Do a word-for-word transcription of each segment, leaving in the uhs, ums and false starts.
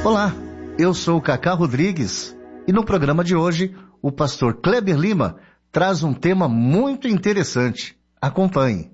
Olá, eu sou o Cacá Rodrigues e no programa de hoje o pastor Kleber Lima traz um tema muito interessante. Acompanhe.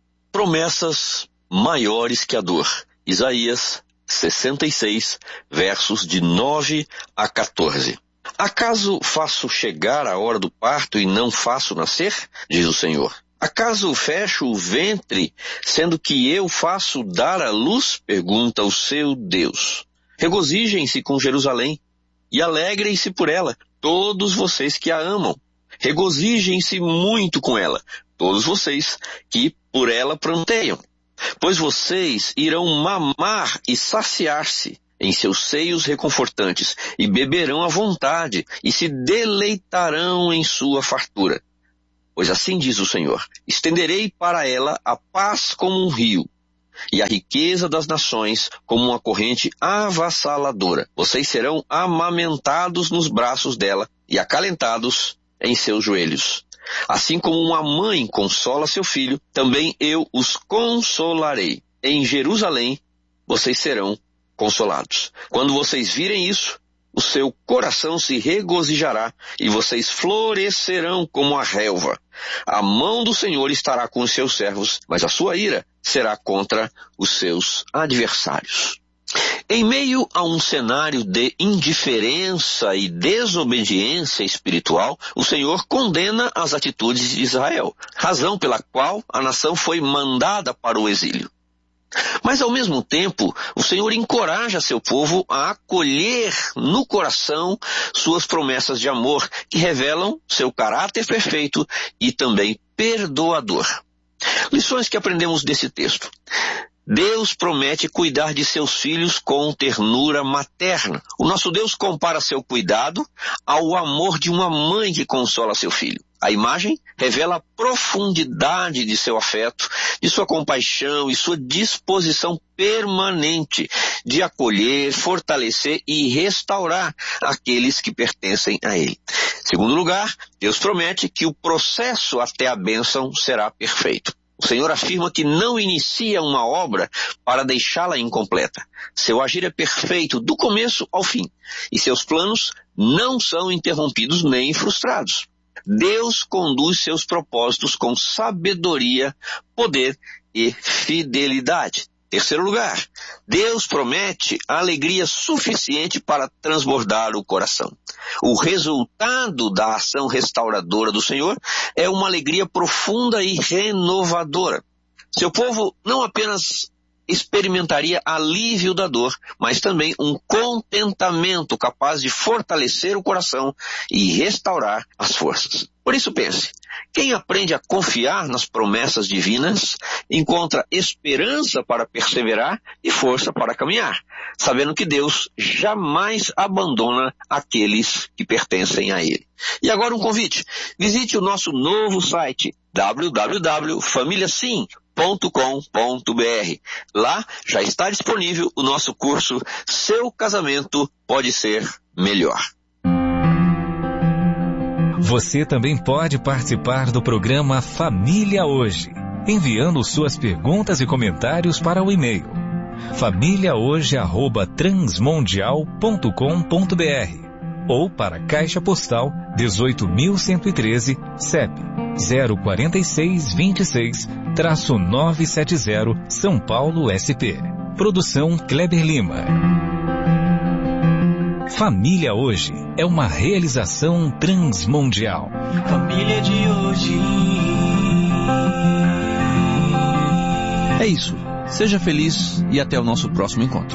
Promessas maiores que a dor. Isaías sessenta e seis, versos de nove a quatorze. Acaso faço chegar a hora do parto e não faço nascer? Diz o Senhor. Acaso fecho o ventre, sendo que eu faço dar à luz? Pergunta o seu Deus. Regozijem-se com Jerusalém e alegrem-se por ela, todos vocês que a amam. Regozijem-se muito com ela, todos vocês que por ela pranteiam. Pois vocês irão mamar e saciar-se em seus seios reconfortantes, e beberão à vontade, e se deleitarão em sua fartura. Pois assim diz o Senhor, estenderei para ela a paz como um rio, e a riqueza das nações como uma corrente avassaladora. Vocês serão amamentados nos braços dela e acalentados em seus joelhos. Assim como uma mãe consola seu filho, também eu os consolarei. Em Jerusalém vocês serão consolados. Quando vocês virem isso, o seu coração se regozijará e vocês florescerão como a relva. A mão do Senhor estará com os seus servos, mas a sua ira será contra os seus adversários. Em meio a um cenário de indiferença e desobediência espiritual, o Senhor condena as atitudes de Israel, razão pela qual a nação foi mandada para o exílio. Mas, ao mesmo tempo, o Senhor encoraja seu povo a acolher no coração suas promessas de amor, que revelam seu caráter perfeito e também perdoador. Lições que aprendemos desse texto. Deus promete cuidar de seus filhos com ternura materna. O nosso Deus compara seu cuidado ao amor de uma mãe que consola seu filho. A imagem revela a profundidade de seu afeto, de sua compaixão e sua disposição permanente de acolher, fortalecer e restaurar aqueles que pertencem a ele. Segundo lugar, Deus promete que o processo até a bênção será perfeito. O Senhor afirma que não inicia uma obra para deixá-la incompleta. Seu agir é perfeito do começo ao fim, e seus planos não são interrompidos nem frustrados. Deus conduz seus propósitos com sabedoria, poder e fidelidade. Terceiro lugar, Deus promete alegria suficiente para transbordar o coração. O resultado da ação restauradora do Senhor é uma alegria profunda e renovadora. Seu povo não apenas experimentaria alívio da dor, mas também um contentamento capaz de fortalecer o coração e restaurar as forças. Por isso pense, quem aprende a confiar nas promessas divinas encontra esperança para perseverar e força para caminhar, sabendo que Deus jamais abandona aqueles que pertencem a Ele. E agora um convite, visite o nosso novo site w w w ponto família sim ponto com ponto b r. Lá já está disponível o nosso curso Seu Casamento Pode Ser Melhor. Você também pode participar do programa Família Hoje, enviando suas perguntas e comentários para o e-mail família hoje arroba transmundial ponto com ponto b r ou para a Caixa Postal dezoito mil cento e treze, C E P zero quatro seis dois seis, nove sete zero, São Paulo, S P. Produção Kleber Lima. Família Hoje é uma realização transmundial. Família de hoje. É isso. Seja feliz e até o nosso próximo encontro.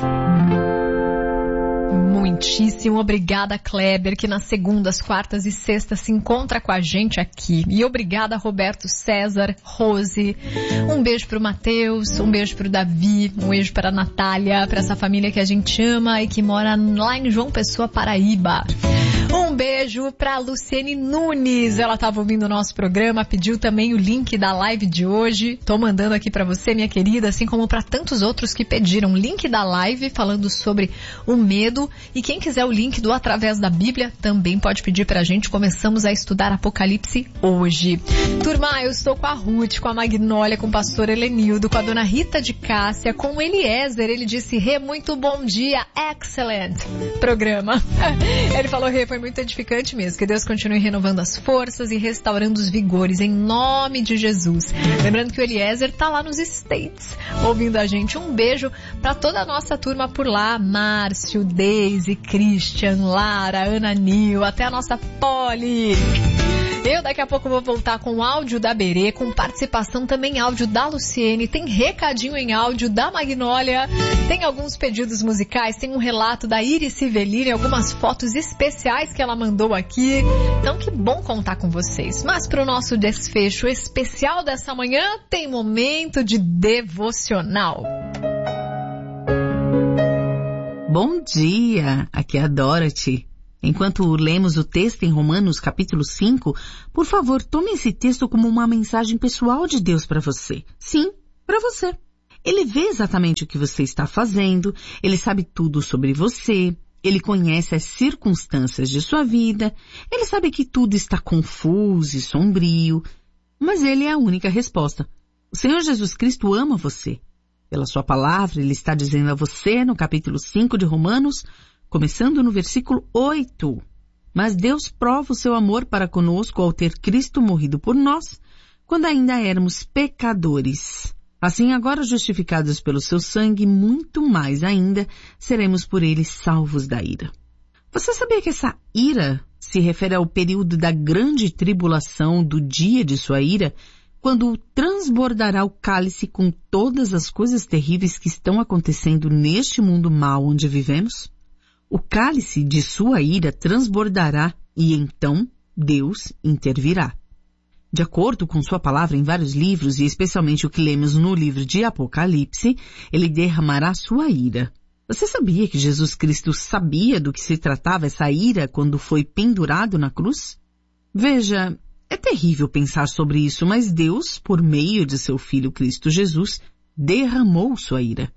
Muitíssimo obrigada, Kleber, que nas segundas, quartas e sextas se encontra com a gente aqui. E obrigada, Roberto César, Rose. Um beijo pro Matheus, um beijo pro Davi, um beijo para a Natália, para essa família que a gente ama e que mora lá em João Pessoa, Paraíba. Um Um beijo pra Luciene Nunes, ela estava ouvindo o nosso programa, pediu também o link da live de hoje. Tô mandando aqui pra você, minha querida, assim como pra tantos outros que pediram link da live falando sobre o medo. E quem quiser o link do Através da Bíblia também pode pedir pra gente. Começamos a estudar Apocalipse hoje. Turma, eu estou com a Ruth, com a Magnólia, com o pastor Helenildo, com a dona Rita de Cássia, com o Eliezer. Ele disse: Rê, muito bom dia, excellent programa. Ele falou: Rê, foi muito edificante mesmo. Que Deus continue renovando as forças e restaurando os vigores em nome de Jesus. Lembrando que o Eliezer tá lá nos States ouvindo a gente. Um beijo para toda a nossa turma por lá: Márcio, Deise, Christian, Lara, Ana Nil, até a nossa Polly. Eu daqui a pouco vou voltar com áudio da Berê, com participação também áudio da Luciene, tem recadinho em áudio da Magnólia, tem alguns pedidos musicais, tem um relato da Iris Civelini, algumas fotos especiais que ela mandou aqui. Então que bom contar com vocês. Mas para o nosso desfecho especial dessa manhã, tem momento de devocional. Bom dia, aqui é a Dorothy. Enquanto lemos o texto em Romanos capítulo cinco, por favor, tome esse texto como uma mensagem pessoal de Deus para você. Sim, para você. Ele vê exatamente o que você está fazendo, ele sabe tudo sobre você, ele conhece as circunstâncias de sua vida, ele sabe que tudo está confuso e sombrio, mas ele é a única resposta. O Senhor Jesus Cristo ama você. Pela sua palavra, ele está dizendo a você no capítulo cinco de Romanos, começando no versículo oito. Mas Deus prova o seu amor para conosco ao ter Cristo morrido por nós, quando ainda éramos pecadores. Assim, agora justificados pelo seu sangue, muito mais ainda, seremos por ele salvos da ira. Você sabia que essa ira se refere ao período da grande tribulação, do dia de sua ira, quando transbordará o cálice com todas as coisas terríveis que estão acontecendo neste mundo mau onde vivemos? O cálice de sua ira transbordará e então Deus intervirá. De acordo com sua palavra em vários livros, e especialmente o que lemos no livro de Apocalipse, ele derramará sua ira. Você sabia que Jesus Cristo sabia do que se tratava essa ira quando foi pendurado na cruz? Veja, é terrível pensar sobre isso, mas Deus, por meio de seu Filho Cristo Jesus, derramou sua ira.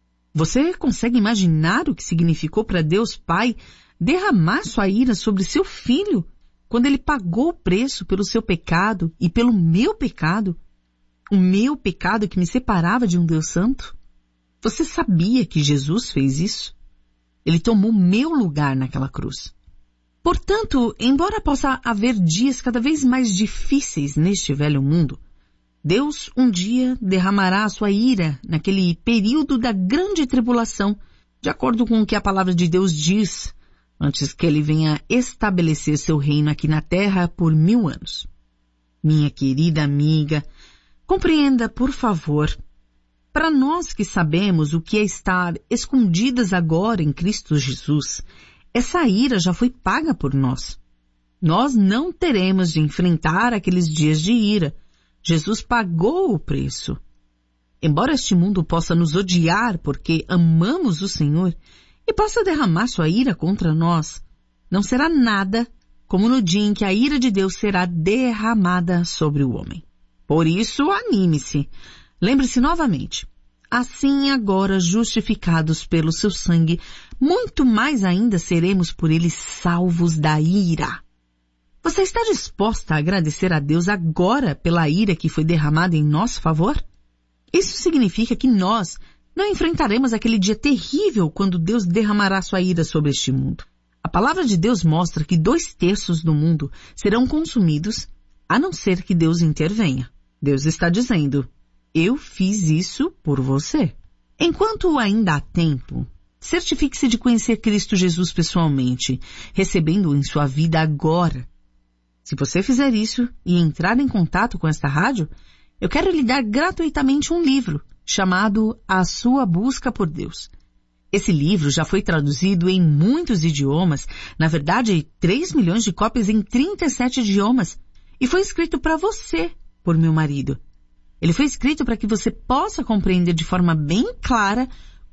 Você consegue imaginar o que significou para Deus Pai derramar sua ira sobre seu Filho quando ele pagou o preço pelo seu pecado e pelo meu pecado, o meu pecado que me separava de um Deus Santo? Você sabia que Jesus fez isso? Ele tomou meu lugar naquela cruz. Portanto, embora possa haver dias cada vez mais difíceis neste velho mundo, Deus um dia derramará a sua ira naquele período da grande tribulação, de acordo com o que a palavra de Deus diz, antes que ele venha estabelecer seu reino aqui na terra por mil anos. Minha querida amiga, compreenda, por favor, para nós que sabemos o que é estar escondidas agora em Cristo Jesus, essa ira já foi paga por nós. Nós não teremos de enfrentar aqueles dias de ira. Jesus pagou o preço. Embora este mundo possa nos odiar porque amamos o Senhor e possa derramar sua ira contra nós, não será nada como no dia em que a ira de Deus será derramada sobre o homem. Por isso, anime-se. Lembre-se novamente. Assim, agora, justificados pelo seu sangue, muito mais ainda seremos por ele salvos da ira. Você está disposta a agradecer a Deus agora pela ira que foi derramada em nosso favor? Isso significa que nós não enfrentaremos aquele dia terrível quando Deus derramará sua ira sobre este mundo. A palavra de Deus mostra que dois terços do mundo serão consumidos, a não ser que Deus intervenha. Deus está dizendo: eu fiz isso por você. Enquanto ainda há tempo, certifique-se de conhecer Cristo Jesus pessoalmente, recebendo-o em sua vida agora. Se você fizer isso e entrar em contato com esta rádio, eu quero lhe dar gratuitamente um livro chamado A Sua Busca por Deus. Esse livro já foi traduzido em muitos idiomas, na verdade, três milhões de cópias em trinta e sete idiomas, e foi escrito para você, por meu marido. Ele foi escrito para que você possa compreender de forma bem clara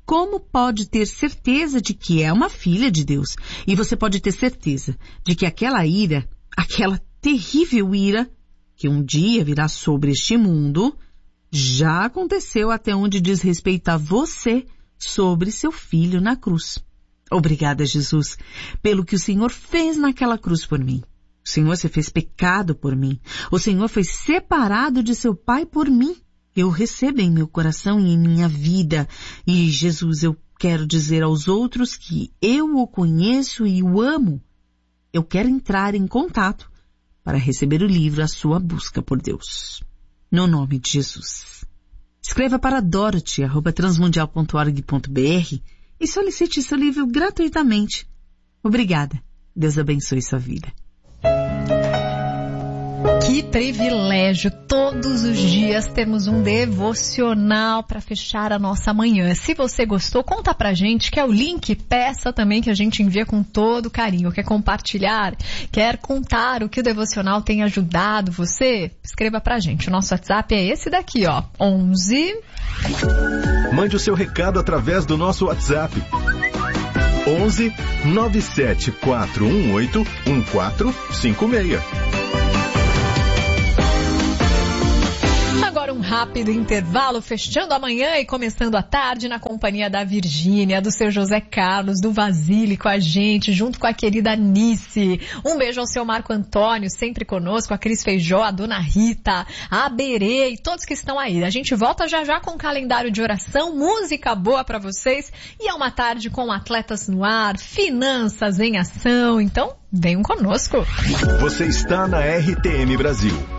como pode ter certeza de que é uma filha de Deus. E você pode ter certeza de que aquela ira, aquela terrível ira, que um dia virá sobre este mundo, já aconteceu até onde diz respeito a você sobre seu filho na cruz. Obrigada, Jesus, pelo que o Senhor fez naquela cruz por mim. O Senhor se fez pecado por mim. O Senhor foi separado de seu Pai por mim. Eu recebo em meu coração e em minha vida. E, Jesus, eu quero dizer aos outros que eu o conheço e o amo. Eu quero entrar em contato para receber o livro A Sua Busca por Deus. No nome de Jesus. Escreva para dorothy arroba transmundial ponto org ponto br e solicite seu livro gratuitamente. Obrigada. Deus abençoe sua vida. Que privilégio, todos os dias temos um devocional para fechar a nossa manhã. Se você gostou, conta pra gente, quer o link, peça também que a gente envia com todo carinho. Quer compartilhar, quer contar o que o devocional tem ajudado você? Escreva pra gente, o nosso WhatsApp é esse daqui, ó, onze... Mande o seu recado através do nosso WhatsApp. onze nove sete quatro um oito um quatro cinco seis. Agora um rápido intervalo, fechando a manhã e começando a tarde na companhia da Virgínia, do seu José Carlos, do Vasile com a gente, junto com a querida Nice. Um beijo ao seu Marco Antônio, sempre conosco, a Cris Feijó, a Dona Rita, a Berê e todos que estão aí. A gente volta já já com o calendário de oração, música boa pra vocês e é uma tarde com atletas no ar, finanças em ação. Então, venham conosco. Você está na R T M Brasil.